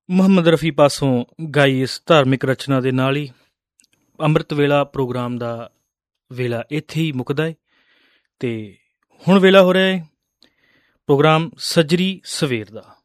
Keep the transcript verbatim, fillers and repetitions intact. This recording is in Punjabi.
ਮੁਹੰਮਦ ਰਫੀ ਪਾਸੋਂ ਗਾਈ ਇਸ ਧਾਰਮਿਕ ਰਚਨਾ ਦੇ ਨਾਲ ਹੀ ਅੰਮ੍ਰਿਤ ਵੇਲਾ ਪ੍ਰੋਗਰਾਮ ਦਾ ਵੇਲਾ ਇੱਥੇ ਹੀ ਮੁੱਕਦਾ ਹੈ ਅਤੇ ਹੁਣ ਵੇਲਾ ਹੋ ਰਿਹਾ ਹੈ ਪ੍ਰੋਗਰਾਮ ਸੱਜਰੀ ਸਵੇਰ ਦਾ।